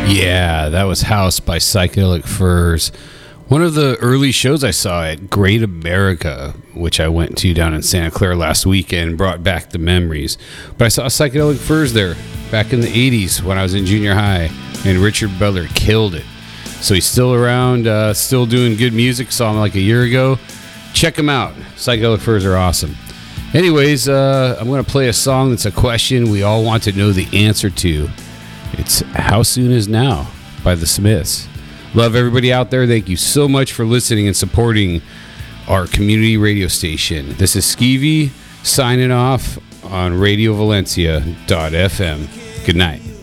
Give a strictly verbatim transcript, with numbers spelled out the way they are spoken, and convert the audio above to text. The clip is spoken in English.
Yeah, that was House by Psychedelic Furs. One of the early shows I saw at Great America, which I went to down in Santa Clara last weekend, brought back the memories. But I saw Psychedelic Furs there back in the eighties when I was in junior high, and Richard Butler killed it. So he's still around, uh, still doing good music. Saw him like a year ago. Check him out. Psychedelic Furs are awesome. Anyways, uh, I'm going to play a song that's a question we all want to know the answer to. It's How Soon Is Now by The Smiths. Love everybody out there. Thank you so much for listening and supporting our community radio station. This is Skeevy signing off on radio valencia dot f m. Good night.